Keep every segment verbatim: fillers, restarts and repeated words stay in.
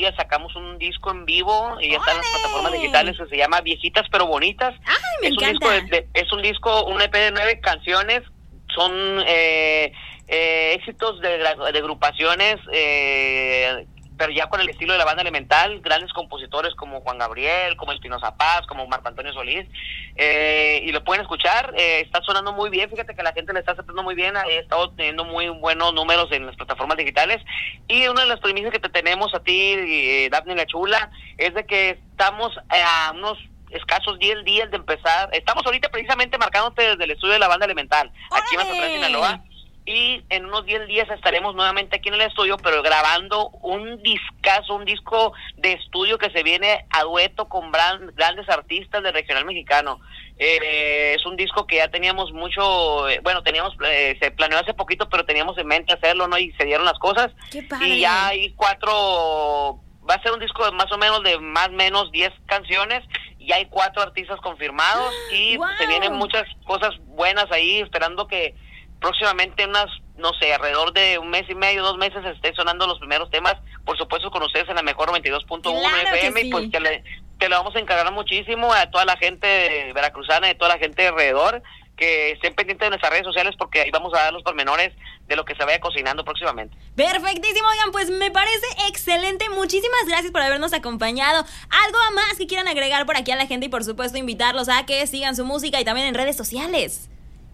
días sacamos un disco en vivo y ya está en las plataformas digitales, que se llama Viejitas pero Bonitas. ¡Ay, me es encanta! Un disco de, de, es un disco, un E P de nueve canciones, son eh, eh, éxitos de, de agrupaciones, eh, pero ya con el estilo de la Banda Elemental, grandes compositores como Juan Gabriel, como Espinoza Paz, como Marco Antonio Solís, eh, y lo pueden escuchar, eh, está sonando muy bien, fíjate que la gente le está aceptando muy bien, he estado teniendo muy buenos números en las plataformas digitales, y una de las premisas que te tenemos a ti, eh, Dafne la Chula, es de que estamos a unos escasos diez días de empezar, estamos ahorita precisamente marcándote desde el estudio de la Banda Elemental, aquí en Mazatlán, Sinaloa, y en unos diez días estaremos nuevamente aquí en el estudio, pero grabando un discazo, un disco de estudio que se viene a dueto con brand, grandes artistas del regional mexicano. Eh, es un disco que ya teníamos mucho, eh, bueno, teníamos, eh, se planeó hace poquito, pero teníamos en mente hacerlo, ¿no? Y se dieron las cosas. ¡Qué padre! Y ya hay cuatro, va a ser un disco de más o menos de más o menos diez canciones, y hay cuatro artistas confirmados, y ¡Wow! se vienen muchas cosas buenas ahí, esperando que próximamente unas, no sé, alrededor de un mes y medio, dos meses estén sonando los primeros temas, por supuesto con ustedes en la mejor noventa y dos punto uno Claro F M, sí. y pues que le, te lo vamos a encargar muchísimo a toda la gente veracruzana y a toda la gente de alrededor, que estén pendientes de nuestras redes sociales, porque ahí vamos a dar los pormenores de lo que se vaya cocinando próximamente. Perfectísimo, oigan, pues me parece excelente. Muchísimas gracias por habernos acompañado. ¿Algo más que quieran agregar por aquí a la gente? Y por supuesto invitarlos a que sigan su música y también en redes sociales.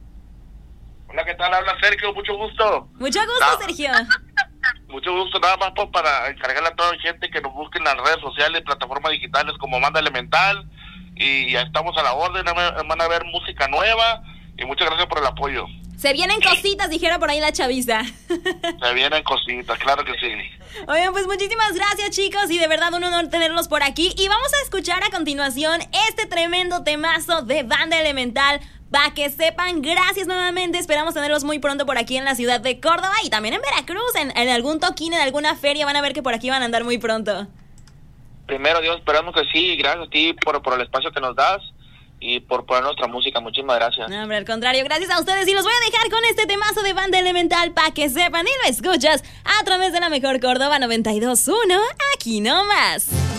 Hola, ¿qué tal? Habla Sergio, mucho gusto. Mucho gusto, Ah. Sergio. Mucho gusto, nada más pues, para encargarle a toda la gente que nos busquen en las redes sociales, plataformas digitales como Banda Elemental, y ya estamos a la orden, van a ver música nueva, y muchas gracias por el apoyo. Se vienen cositas, dijera por ahí la chaviza. Se vienen cositas, claro que sí. Oigan, pues muchísimas gracias, chicos, y de verdad un honor tenerlos por aquí. Y vamos a escuchar a continuación este tremendo temazo de Banda Elemental. Para que sepan, gracias nuevamente. Esperamos tenerlos muy pronto por aquí en la ciudad de Córdoba y también en Veracruz, en, en algún toquín, en alguna feria. Van a ver que por aquí van a andar muy pronto. Primero Dios, esperamos que sí, gracias a ti por, por el espacio que nos das y por poner nuestra música, muchísimas gracias. No, hombre, al contrario, gracias a ustedes, y los voy a dejar con este temazo de Banda Elemental para que sepan, y lo escuchas a través de la mejor Córdoba noventa y dos punto uno, aquí nomás.